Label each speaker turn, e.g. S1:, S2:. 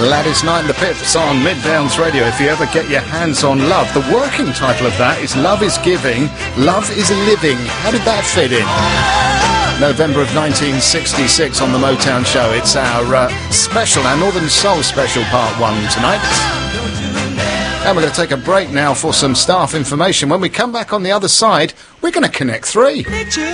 S1: Gladys Knight and the Pips on Mid-Downs Radio. If you ever get your hands on Love, the working title of that is Love is Giving, Love is Living. How did that fit in? November of 1966 on the Motown Show. It's our special, our Northern Soul special part 1 tonight. And we're going to take a break now for some staff information. When we come back on the other side, we're going to connect 3.